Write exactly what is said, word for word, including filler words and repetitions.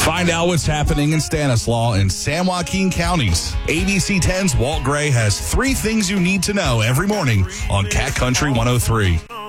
Find out what's happening in Stanislaus and San Joaquin counties. A B C ten's Walt Gray has three things you need to know every morning on Cat Country one oh three.